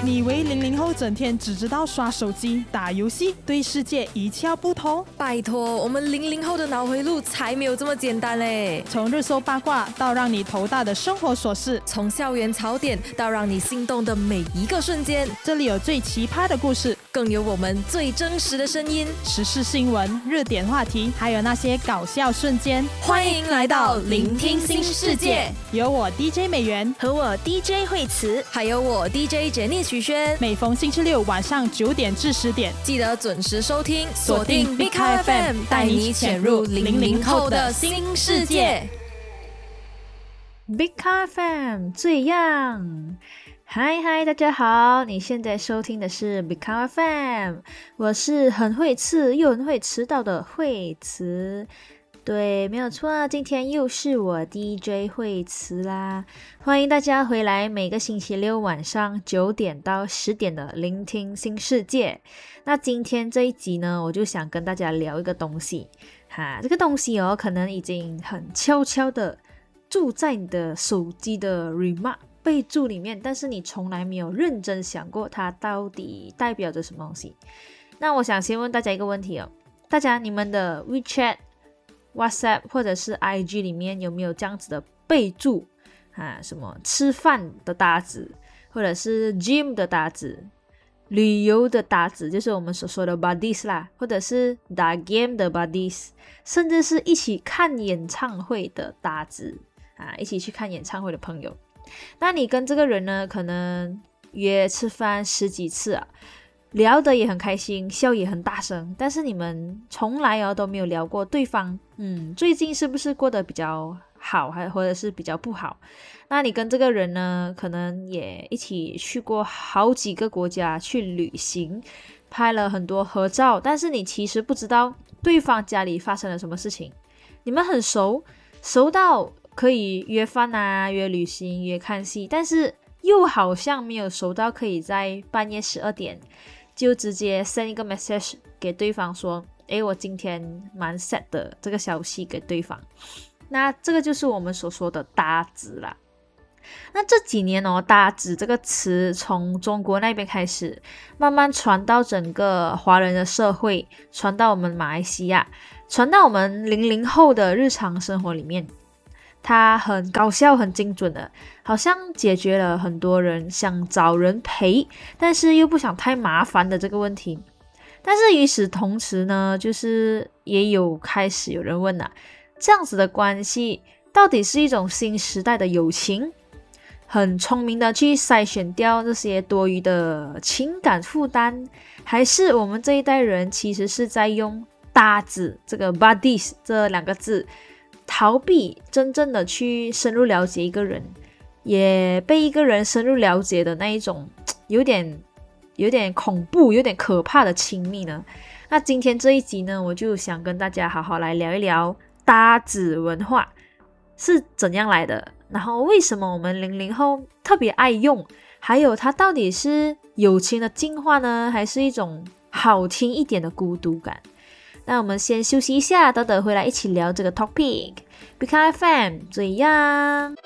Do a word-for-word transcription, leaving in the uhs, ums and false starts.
你以为零零后整天只知道刷手机、打游戏，对世界一窍不通？ 拜托，我们零零后的脑回路才没有这么简单嘞！ 从热搜八卦到让你头大的生活琐事， 从校园槽点到让你心动的每一个瞬间， 这里有最奇葩的故事， 更有我们最真实的声音， 时事新闻、热点话题，还有那些搞笑瞬间。 欢迎来到聆听新世界， 有我 D J 美元和我 D J 惠慈， 还有我 D J 简妮许轩。 每逢星期六晚上九点至十点， 记得准时收听， 锁定 Big Car F M， 带你潜入零零后的新世界。 Big Car F M 最样，嗨嗨，大家好，你现在收听的是 Big Car F M， 我是很会吃又很会迟到的惠慈。对，没有错，今天又是我 D J 惠慈啦，欢迎大家回来每个星期六晚上九点到十点的聆听新世界。那今天这一集呢，我就想跟大家聊一个东西哈，这个东西哦，可能已经很悄悄的住在你的手机的 remark 备注里面，但是你从来没有认真想过它到底代表着什么东西。那我想先问大家一个问题哦，大家你们的 WeChat、WhatsApp 或者是 I G 里面有没有这样子的备注啊？什么吃饭的搭子，或者是 gym 的搭子，旅游的搭子，就是我们所说的 buddies 啦，或者是打 game 的 buddies， 甚至是一起看演唱会的搭子啊，一起去看演唱会的朋友。那你跟这个人呢，可能约吃饭十几次啊，聊得也很开心，笑也很大声，但是你们从来哦都没有聊过对方，嗯，最近是不是过得比较好，还或者是比较不好？那你跟这个人呢，可能也一起去过好几个国家去旅行，拍了很多合照，但是你其实不知道对方家里发生了什么事情。你们很熟，熟到可以约饭啊，约旅行，约看戏，但是又好像没有熟到可以在半夜十二点就直接 send 一个 message 给对方说，诶，我今天蛮 sad 的，这个消息给对方。那这个就是我们所说的搭子啦。那这几年哦，搭子这个词从中国那边开始，慢慢传到整个华人的社会，传到我们马来西亚，传到我们零零后的日常生活里面。它很搞笑，很精准的，好像解决了很多人想找人陪，但是又不想太麻烦的这个问题。但是与此同时呢，就是也有开始有人问啊，这样子的关系到底是一种新时代的友情，很聪明的去筛选掉这些多余的情感负担，还是我们这一代人其实是在用搭子这个 buddies 这两个字逃避真正的去深入了解一个人，也被一个人深入了解的那一种有点有点恐怖有点可怕的亲密呢？那今天这一集呢，我就想跟大家好好来聊一聊搭子文化是怎样来的，然后为什么我们零零后特别爱用，还有它到底是友情的进化呢，还是一种好听一点的孤独感？那我们先休息一下，等等回来一起聊这个 topic。Big Car F M 最样。